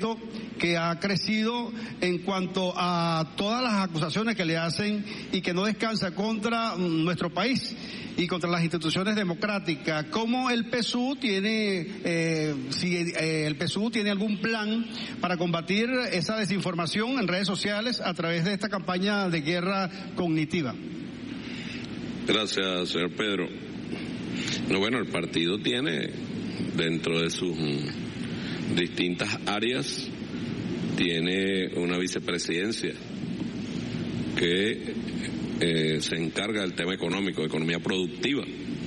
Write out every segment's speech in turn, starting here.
visto que ha crecido en cuanto a todas las acusaciones que le hacen y que no descansa contra nuestro país y contra las instituciones democráticas. ¿Cómo el PSUV tiene, si el PSUV tiene algún plan para combatir esa desinformación en redes sociales a través de esta campaña de guerra cognitiva? Gracias, señor Pedro. No, bueno, el partido tiene, dentro de sus distintas áreas, tiene una vicepresidencia que se encarga del tema económico, de economía productiva.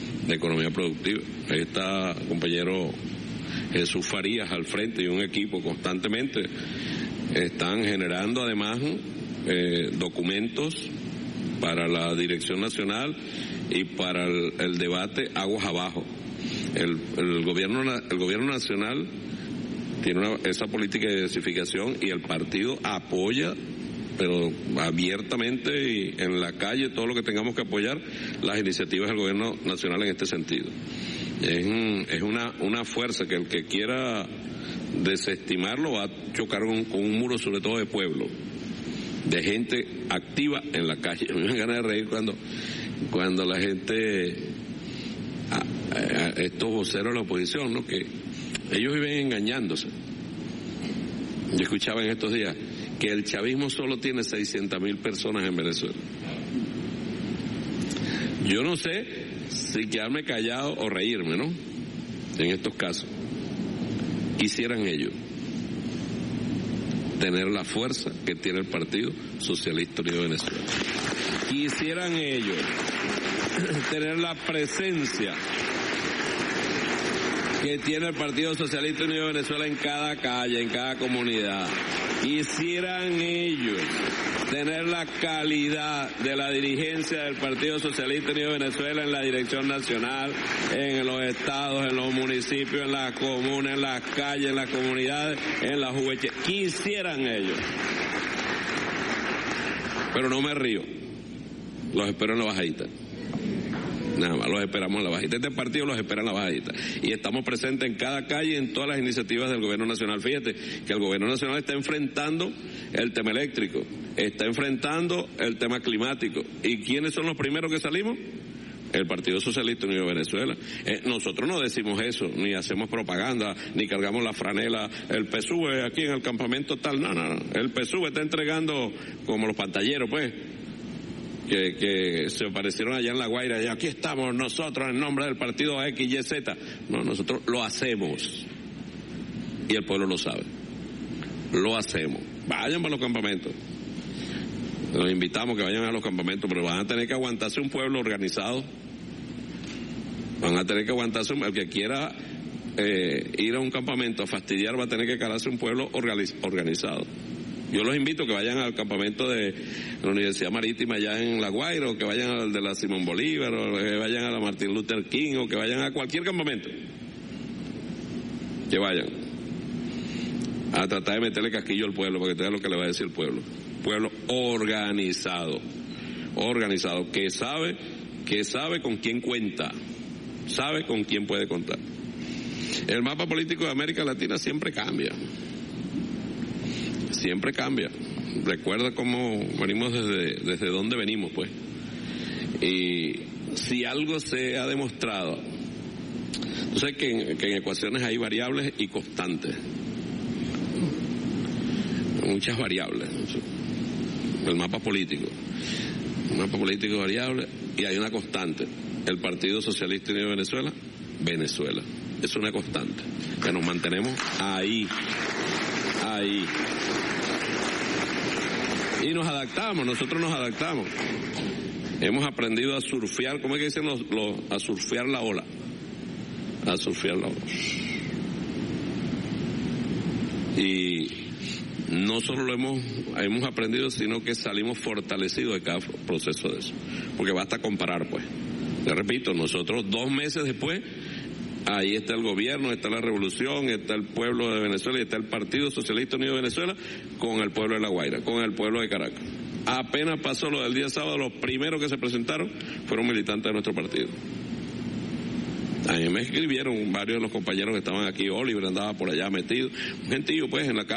Ahí está compañero Jesús Farías al frente y un equipo constantemente están generando además documentos para la dirección nacional y para el debate aguas abajo. El gobierno nacional tiene esa política de diversificación y el partido apoya, pero abiertamente y en la calle, todo lo que tengamos que apoyar, las iniciativas del gobierno nacional en este sentido. Es una fuerza que el que quiera desestimarlo va a chocar con un muro, sobre todo de pueblo, de gente activa en la calle. Me dan ganas de reír cuando la gente, estos voceros de la oposición, ¿no?, que ellos viven engañándose. Yo escuchaba en estos días que el chavismo solo tiene 600,000 personas en Venezuela. Yo no sé si quedarme callado o reírme, ¿no?, en estos casos. Quisieran ellos tener la fuerza que tiene el Partido Socialista Unido de Venezuela. Quisieran ellos tener la presencia que tiene el Partido Socialista Unido de Venezuela en cada calle, en cada comunidad. Quisieran ellos tener la calidad de la dirigencia del Partido Socialista Unido de Venezuela en la dirección nacional, en los estados, en los municipios, en las comunas, en las calles, en las comunidades, en las juventudes. Quisieran ellos. Pero no me río. Los espero en la bajadita. Nada más, los esperamos en la bajita. Este partido los espera en la bajita. Y estamos presentes en cada calle, en todas las iniciativas del gobierno nacional. Fíjate que el gobierno nacional está enfrentando el tema eléctrico, está enfrentando el tema climático. ¿Y quiénes son los primeros que salimos? El Partido Socialista Unido de Venezuela. Nosotros no decimos eso, ni hacemos propaganda, ni cargamos la franela. El PSUV aquí en el campamento tal, no. El PSUV está entregando como los pantalleros, pues, que se aparecieron allá en La Guaira, y aquí estamos nosotros en nombre del partido XYZ. No, nosotros lo hacemos. Y el pueblo lo sabe. Lo hacemos. Vayan para los campamentos. Los invitamos que vayan a los campamentos, pero van a tener que aguantarse un pueblo organizado. Van a tener que aguantarse, el que quiera ir a un campamento a fastidiar va a tener que calarse un pueblo organizado. Yo los invito a que vayan al campamento de la Universidad Marítima allá en La Guaira, o que vayan al de la Simón Bolívar, o que vayan a la Martin Luther King, o que vayan a cualquier campamento. Que vayan a tratar de meterle casquillo al pueblo, porque te da lo que le va a decir el pueblo. Pueblo organizado, que sabe con quién cuenta, sabe con quién puede contar. El mapa político de América Latina siempre cambia. Recuerda cómo venimos desde dónde venimos, pues. Y si algo se ha demostrado, tú sabes que en ecuaciones hay variables y constantes. Muchas variables. El mapa político variable, y hay una constante. El Partido Socialista Unido de Venezuela. Es una constante. Que nos mantenemos ahí. Y nosotros nos adaptamos. Hemos aprendido a surfear, ¿cómo es que dicen a surfear la ola? Y no solo lo hemos aprendido, sino que salimos fortalecidos de cada proceso de eso. Porque basta comparar, pues. Te repito, nosotros 2 meses después, ahí está el gobierno, está la revolución, está el pueblo de Venezuela y está el Partido Socialista Unido de Venezuela con el pueblo de La Guaira, con el pueblo de Caracas. Apenas pasó lo del día sábado, los primeros que se presentaron fueron militantes de nuestro partido. A mí me escribieron varios de los compañeros que estaban aquí, Oliver andaba por allá metido, un gentío pues en la calle.